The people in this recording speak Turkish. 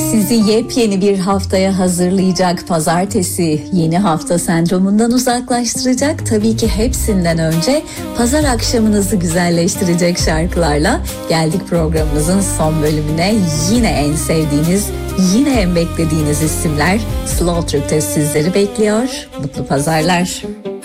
Sizi yepyeni bir haftaya hazırlayacak, pazartesi yeni hafta sendromundan uzaklaştıracak, tabii ki hepsinden önce pazar akşamınızı güzelleştirecek şarkılarla geldik programımızın son bölümüne. Yine en sevdiğiniz, yine en beklediğiniz isimler Slow Türk'te sizleri bekliyor. Mutlu pazarlar.